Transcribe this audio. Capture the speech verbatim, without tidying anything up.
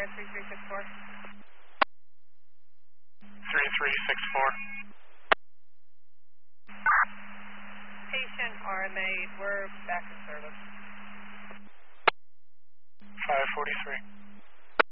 three three six four. three three six four. Patient R M A, we're back in service. five forty-three.